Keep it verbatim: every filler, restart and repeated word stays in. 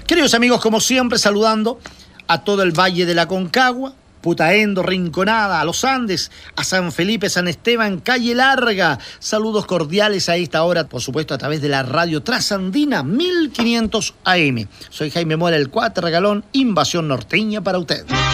Queridos amigos, como siempre, saludando a todo el Valle de la Concagua, Putaendo, Rinconada, a los Andes, a San Felipe, San Esteban, Calle Larga. Saludos cordiales a esta hora, por supuesto, a través de la radio Trasandina mil quinientos A M. Soy Jaime Mora, el Cuatro Galón, Invasión Norteña para usted.